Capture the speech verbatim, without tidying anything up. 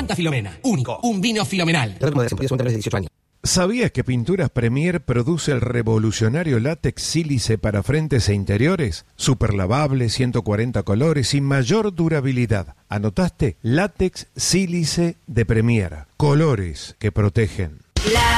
Santa Filomena. Único. Un vino fenomenal. ¿Sabías que Pinturas Premier produce el revolucionario látex sílice para frentes e interiores? Super lavable, ciento cuarenta colores y mayor durabilidad. ¿Anotaste? Látex sílice de Premier. Colores que protegen.